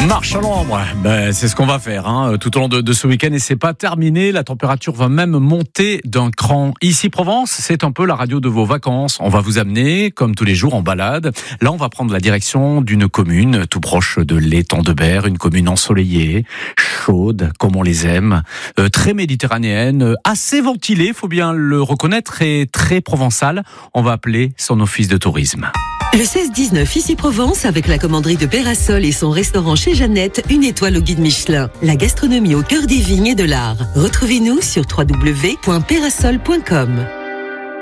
Marche à l'ombre, c'est ce qu'on va faire tout au long de ce week-end et c'est pas terminé. La température va même monter d'un cran. Ici Provence, c'est un peu la radio de vos vacances. On va vous amener, comme tous les jours, en balade. Là, on va prendre la direction d'une commune tout proche de l'étang de Berre, une commune ensoleillée, chaude, comme on les aime, très méditerranéenne, assez ventilée, faut bien le reconnaître, et très provençale. On va appeler son office de tourisme. Le 16-19 ici Provence avec la commanderie de Pérasol et son restaurant chez Jeannette, une étoile au guide Michelin. La gastronomie au cœur des vignes et de l'art. Retrouvez-nous sur www.perasol.com.